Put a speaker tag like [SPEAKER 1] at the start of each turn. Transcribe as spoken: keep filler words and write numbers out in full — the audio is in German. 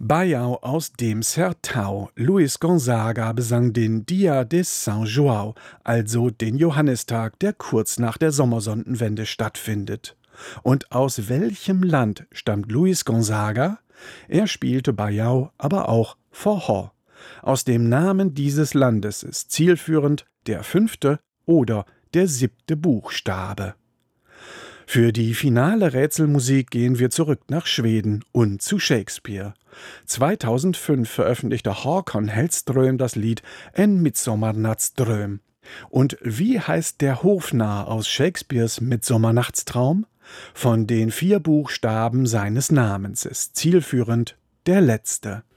[SPEAKER 1] Bajau aus dem Sertão. Luis Gonzaga besang den Dia de São João, also den Johannistag, der kurz nach der Sommersonnenwende stattfindet. Und aus welchem Land stammt Luis Gonzaga? Er spielte Baião, aber auch Forró. Aus dem Namen dieses Landes ist zielführend der fünfte oder der siebte Buchstabe. Für die finale Rätselmusik gehen wir zurück nach Schweden und zu Shakespeare. zweitausendfünf veröffentlichte Håkan Hellström das Lied En Midsommarnattsdröm. Und wie heißt der Hofnarr aus Shakespeares Midsommernachtstraum? Von den vier Buchstaben seines Namens ist zielführend der letzte.